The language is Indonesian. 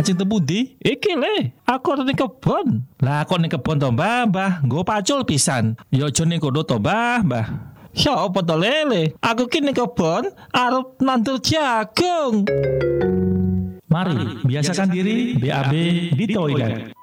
Sing tebudi? Iki le, aku arep ning kebon. Lah kok ning kebon to, Mbah? Nggo pacul pisan. Ya aja ning kono to, Mbah. Ya apa to lele? Aku ki ning kebon arep nandur jagung. Mari biasakan diri BAB di toilet.